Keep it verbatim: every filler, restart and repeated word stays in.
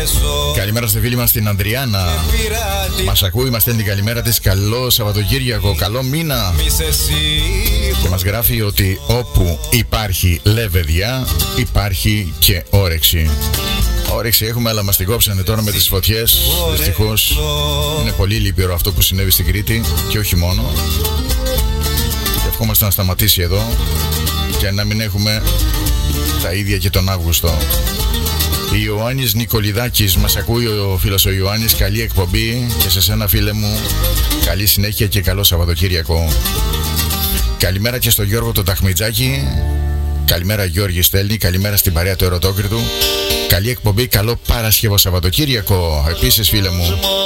Καλημέρα στη φίλη μας την Ανδριάννα. Μας ακούει, μας στέλνει καλημέρα της. Καλό Σαββατοκύριακο, καλό μήνα. Και μας γράφει ότι όπου υπάρχει λεβεδιά υπάρχει και όρεξη. Όρεξη έχουμε, αλλά μας την κόψανε τώρα με τις φωτιές. Δυστυχώς είναι πολύ λυπηρό αυτό που συνέβη στην Κρήτη και όχι μόνο. Και ευχόμαστε να σταματήσει εδώ και να μην έχουμε τα ίδια και τον Αύγουστο. Ιωάννης Νικολιδάκης, μας ακούει ο φίλος ο Ιωάννης. Καλή εκπομπή και σε σένα, φίλε μου, καλή συνέχεια και καλό Σαββατοκύριακο. Καλημέρα και στο Γιώργο το Ταχμιτζάκη. Καλημέρα Γιώργη στέλνει. Καλημέρα στην παρέα του Ερωτόκριτου. Καλή εκπομπή, καλό Παρασκευό Σαββατοκύριακο. Επίσης, φίλε μου,